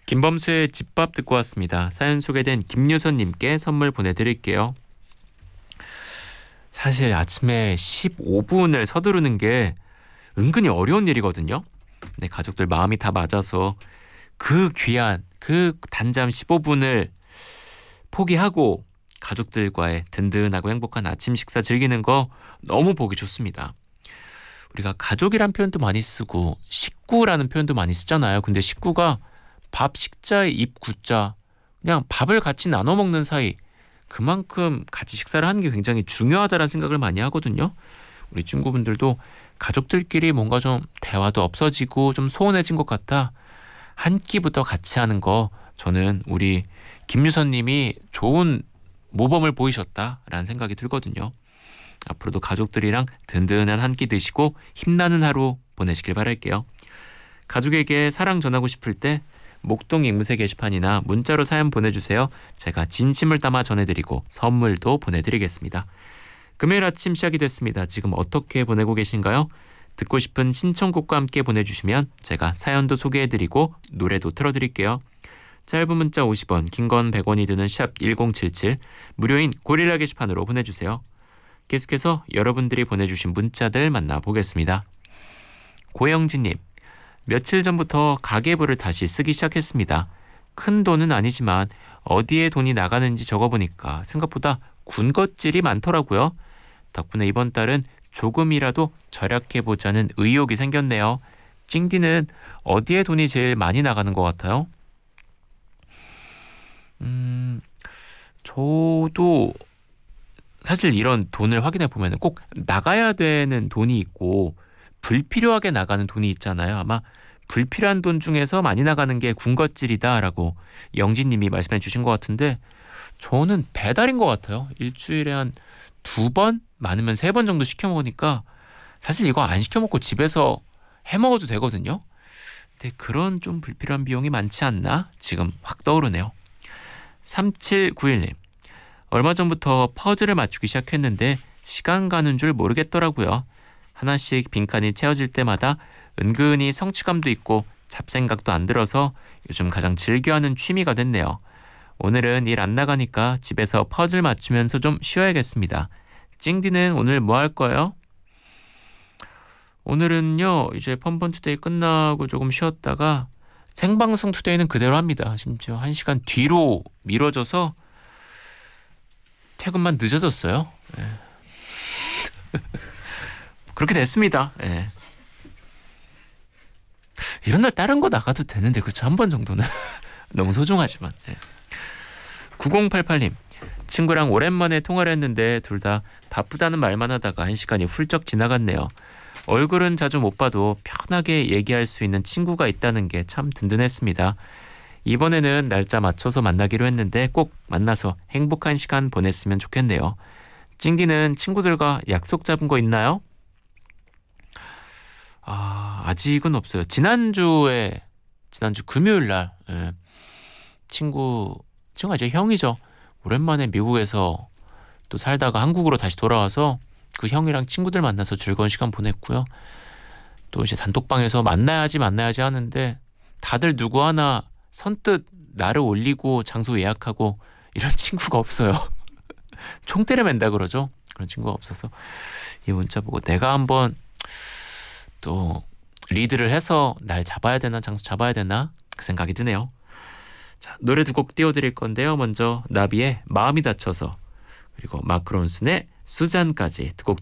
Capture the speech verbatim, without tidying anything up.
김범수의 집밥 듣고 왔습니다. 사연 소개된 김유선님께 선물 보내드릴게요. 사실 아침에 십오 분을 서두르는 게 은근히 어려운 일이거든요. 네, 가족들 마음이 다 맞아서 그 귀한 그 단잠 십오 분을 포기하고 가족들과의 든든하고 행복한 아침 식사 즐기는 거 너무 보기 좋습니다. 우리가 가족이란 표현도 많이 쓰고 식구라는 표현도 많이 쓰잖아요. 근데 식구가 밥 식자의 입 구자, 그냥 밥을 같이 나눠 먹는 사이, 그만큼 같이 식사를 하는 게 굉장히 중요하다는 생각을 많이 하거든요. 우리 친구분들도 가족들끼리 뭔가 좀 대화도 없어지고 좀 소원해진 것 같아 한 끼부터 같이 하는 거, 저는 우리 김유선 님이 좋은 모범을 보이셨다라는 생각이 들거든요. 앞으로도 가족들이랑 든든한 한 끼 드시고 힘나는 하루 보내시길 바랄게요. 가족에게 사랑 전하고 싶을 때 목동 앵무새 게시판이나 문자로 사연 보내주세요. 제가 진심을 담아 전해드리고 선물도 보내드리겠습니다. 금요일 아침 시작이 됐습니다. 지금 어떻게 보내고 계신가요? 듣고 싶은 신청곡과 함께 보내주시면 제가 사연도 소개해드리고 노래도 틀어드릴게요. 짧은 문자 오십 원, 긴 건 백 원이 드는 샵 일공칠칠, 무료인 고릴라 게시판으로 보내주세요. 계속해서 여러분들이 보내주신 문자들 만나보겠습니다. 고영진님, 며칠 전부터 가계부를 다시 쓰기 시작했습니다. 큰 돈은 아니지만 어디에 돈이 나가는지 적어보니까 생각보다 군것질이 많더라고요. 덕분에 이번 달은 조금이라도 절약해보자는 의욕이 생겼네요. 찡디는 어디에 돈이 제일 많이 나가는 것 같아요? 음, 저도 사실 이런 돈을 확인해 보면 꼭 나가야 되는 돈이 있고 불필요하게 나가는 돈이 있잖아요. 아마 불필요한 돈 중에서 많이 나가는 게 군것질이다라고 영진님이 말씀해 주신 것 같은데, 저는 배달인 것 같아요. 일주일에 한 두 번, 많으면 세 번 정도 시켜 먹으니까 사실 이거 안 시켜 먹고 집에서 해 먹어도 되거든요. 근데 그런 좀 불필요한 비용이 많지 않나 지금 확 떠오르네요. 삼칠구일 님, 얼마 전부터 퍼즐을 맞추기 시작했는데 시간 가는 줄 모르겠더라고요. 하나씩 빈칸이 채워질 때마다 은근히 성취감도 있고 잡생각도 안 들어서 요즘 가장 즐겨하는 취미가 됐네요. 오늘은 일 안 나가니까 집에서 퍼즐 맞추면서 좀 쉬어야겠습니다. 찡디는 오늘 뭐 할 거예요? 오늘은요, 이제 펀펀투데이 끝나고 조금 쉬었다가 생방송 투데이는 그대로 합니다. 심지어 한 시간 뒤로 미뤄져서 퇴근만 늦어졌어요. 네. 그렇게 됐습니다. 네. 이런 날 다른 거 나가도 되는데, 그렇죠? 한 번 정도는 너무 소중하지만. 네. 구공팔팔 님, 친구랑 오랜만에 통화를 했는데 둘 다 바쁘다는 말만 하다가 한 시간이 훌쩍 지나갔네요. 얼굴은 자주 못 봐도 편하게 얘기할 수 있는 친구가 있다는 게 참 든든했습니다. 이번에는 날짜 맞춰서 만나기로 했는데 꼭 만나서 행복한 시간 보냈으면 좋겠네요. 찡디는 친구들과 약속 잡은 거 있나요? 아, 아직은 없어요. 지난주에 지난주 금요일 날 예, 친구 친구가 이제 형이죠. 오랜만에 미국에서 또 살다가 한국으로 다시 돌아와서 그 형이랑 친구들 만나서 즐거운 시간 보냈고요. 또 이제 단톡방에서 만나야지 만나야지 하는데 다들 누구 하나 선뜻 나를 올리고 장소 예약하고 이런 친구가 없어요. 총 때려 맨다 그러죠. 그런 친구가 없어서 이 문자 보고 내가 한번 또 리드를 해서 날 잡아야 되나 장소 잡아야 되나 그 생각이 드네요. 자, 노래 두 곡 띄워드릴 건데요. 먼저 나비의 마음이 다쳐서, 그리고 마크론슨의 수잔까지 두 곡